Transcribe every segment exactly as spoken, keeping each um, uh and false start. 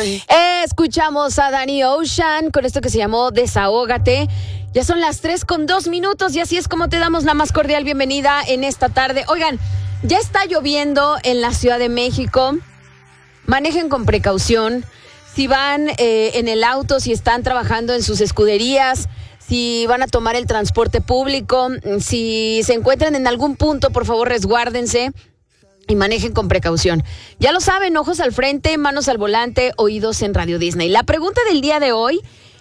Escuchamos a Danny Ocean con esto que se llamó Desahógate. Ya son las tres con dos minutos y así es como te damos la más cordial bienvenida en esta tarde. Oigan, ya está lloviendo en la Ciudad de México. Manejen con precaución. Si van eh, en el auto, si están trabajando en sus escuderías, si van a tomar el transporte público, si se encuentran en algún punto, por favor resguárdense y manejen con precaución. Ya lo saben, ojos al frente, manos al volante, oídos en Radio Disney. La pregunta del día de hoy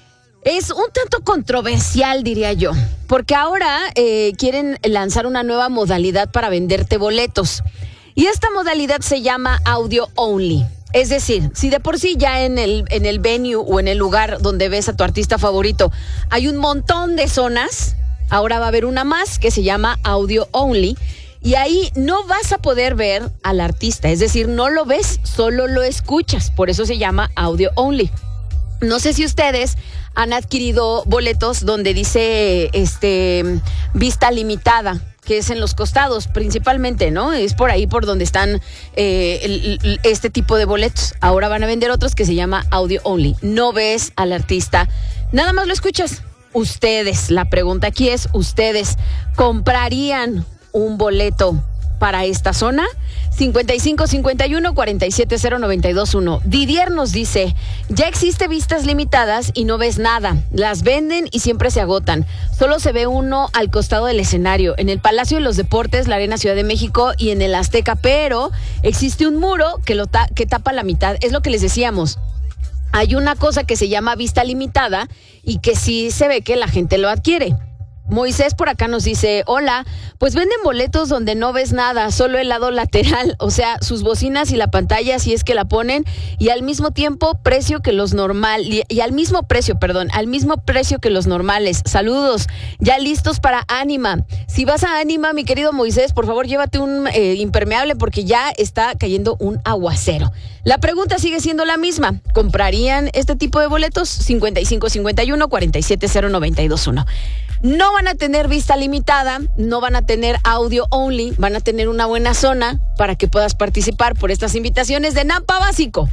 es un tanto controversial, diría yo, porque ahora eh, quieren lanzar una nueva modalidad para venderte boletos. Y esta modalidad se llama audio only. Es decir, si de por sí ya en el, en el venue o en el lugar donde ves a tu artista favorito hay un montón de zonas, ahora va a haber una más que se llama audio only. Y ahí no vas a poder ver al artista, es decir, no lo ves, solo lo escuchas. Por eso se llama audio only. No sé si ustedes han adquirido boletos donde dice este vista limitada, que es en los costados principalmente, ¿no? Es por ahí por donde están eh, el, el, este tipo de boletos. Ahora van a vender otros que se llama audio only. No ves al artista, nada más lo escuchas. Ustedes, la pregunta aquí es, ¿ustedes comprarían un boleto para esta zona? cincuenta y cinco cincuenta y uno cuarenta y siete cero noventa y dos uno. Didier nos dice, ya existe vistas limitadas y no ves nada. Las venden y siempre se agotan. Solo se ve uno al costado del escenario, en el Palacio de los Deportes, la Arena Ciudad de México y en el Azteca, pero existe un muro que, lo ta- que tapa la mitad. Es lo que les decíamos. Hay una cosa que se llama vista limitada y que sí se ve que la gente lo adquiere. Moisés por acá nos dice, hola, pues venden boletos donde no ves nada, solo el lado lateral, o sea, sus bocinas y la pantalla si es que la ponen, y al mismo tiempo precio que los normal, y, y al mismo precio, perdón, al mismo precio que los normales. Saludos, ya listos para Ánima. Si vas a Ánima, mi querido Moisés, por favor llévate un eh, impermeable porque ya está cayendo un aguacero. La pregunta sigue siendo la misma, ¿comprarían este tipo de boletos? cincuenta y cinco cincuenta y uno cuarenta y siete cero noventa y dos uno. No van a tener vista limitada, no van a tener audio only, van a tener una buena zona para que puedas participar por estas invitaciones de Nampa Básico.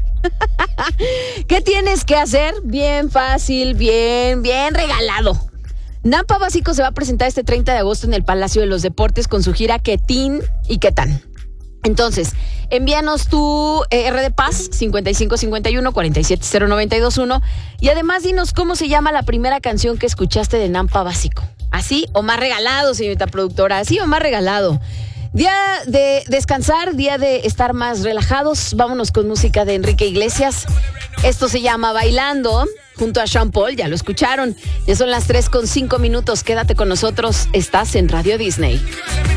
¿Qué tienes que hacer? Bien fácil, bien, bien regalado. Nampa Básico se va a presentar este treinta de agosto en el Palacio de los Deportes con su gira ¿Qué tin y qué tan? Entonces, envíanos tu eh, R de Paz, cincuenta y cinco cincuenta y uno cuarenta y siete cero noventa y dos uno, y además dinos cómo se llama la primera canción que escuchaste de Nampa Básico. ¿Así o más regalado, señorita productora? ¿Así o más regalado? Día de descansar, día de estar más relajados. Vámonos con música de Enrique Iglesias. Esto se llama Bailando, junto a Sean Paul, ya lo escucharon. Ya son las tres con cinco minutos, quédate con nosotros, estás en Radio Disney.